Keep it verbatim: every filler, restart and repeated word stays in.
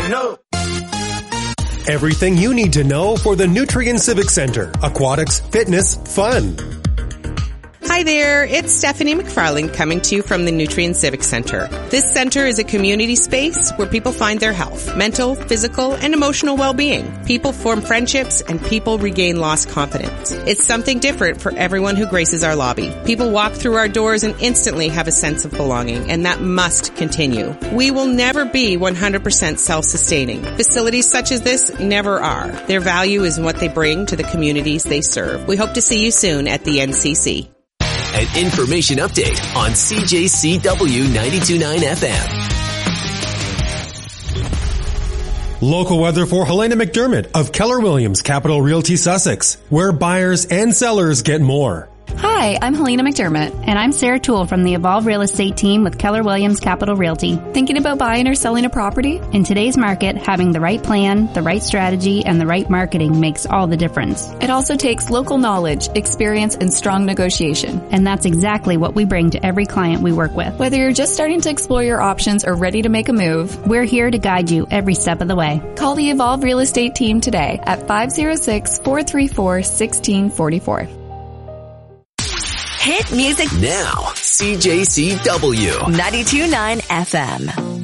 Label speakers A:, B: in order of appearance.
A: know.
B: Everything you need to know for the Nutrien Civic Center. Aquatics, fitness, fun.
C: Hi there, it's Stephanie McFarland coming to you from the Nutrien Civic Center. This center is a community space where people find their health, mental, physical, and emotional well-being. People form friendships and people regain lost confidence. It's something different for everyone who graces our lobby. People walk through our doors and instantly have a sense of belonging, and that must continue. We will never be one hundred percent self-sustaining. Facilities such as this never are. Their value is in what they bring to the communities they serve. We hope to see you soon at the N C C.
D: An information update on C J C W ninety-two point nine F M.
B: Local weather for Helena McDermott of Keller Williams Capital Realty Sussex, where buyers and sellers get more.
E: Hi, I'm Helena McDermott.
F: And I'm Sarah Toole from the Evolve Real Estate team with Keller Williams Capital Realty.
E: Thinking about buying or selling a property?
F: In today's market, having the right plan, the right strategy, and the right marketing makes all the difference.
E: It also takes local knowledge, experience, and strong negotiation.
F: And that's exactly what we bring to every client we work with.
E: Whether you're just starting to explore your options or ready to make a move,
F: we're here to guide you every step of the way.
E: Call the Evolve Real Estate team today at five oh six, four three four, one six four four.
G: Hit music
D: now. C J C W
G: ninety-two point nine F M.